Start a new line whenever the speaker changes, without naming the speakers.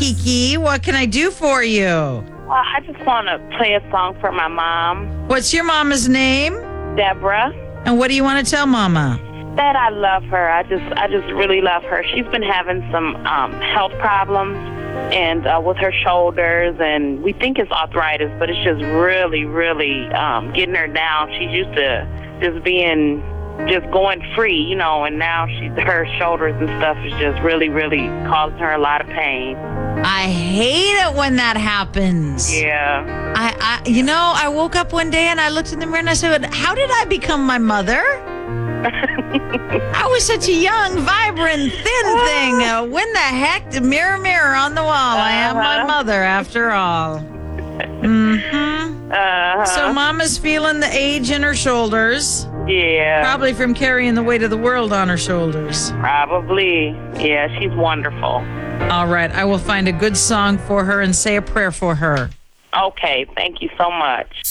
Kiki. What can I do for you?
Well, I just want to play a song for my mom,
What's your mama's name?
Deborah.
And what do you want to tell Mama?
That I love her. I just really love her. She's been having some health problems and with her shoulders, and we think it's arthritis, but it's just really, really getting her down. She's used to just going free, and now her shoulders and stuff is just really, really causing her a lot of pain.
I hate it when that happens.
Yeah.
I woke up one day and I looked in the mirror and I said, how did I become my mother? I was such a young, vibrant, thin thing. When the heck? Mirror, mirror on the wall. I am my mother after all. So Mama's feeling the age in her shoulders.
Yeah.
Probably from carrying the weight of the world on her shoulders.
Probably. Yeah, she's wonderful.
All right. I will find a good song for her and say a prayer for her.
Okay. Thank you so much.